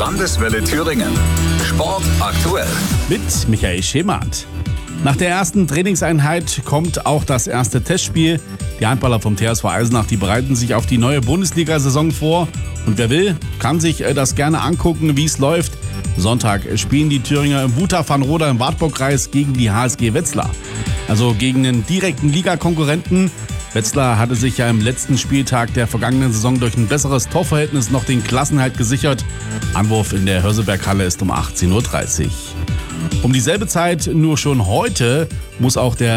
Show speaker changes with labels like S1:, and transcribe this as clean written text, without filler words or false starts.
S1: Landeswelle Thüringen. Sport aktuell.
S2: Mit Michael Schemert. Nach der ersten Trainingseinheit kommt auch das erste Testspiel. Die Handballer vom TSV Eisenach, die bereiten sich auf die neue Bundesliga-Saison vor. Und wer will, kann sich das gerne angucken, wie es läuft. Sonntag spielen die Thüringer im Buta-Van-Roda im Wartburgkreis gegen die HSG Wetzlar. Also gegen einen direkten Ligakonkurrenten. Wetzlar hatte sich ja im letzten Spieltag der vergangenen Saison durch ein besseres Torverhältnis noch den Klassenerhalt gesichert. Anwurf in der Hörseberghalle ist um 18:30 Uhr. Um dieselbe Zeit, nur schon heute, muss auch der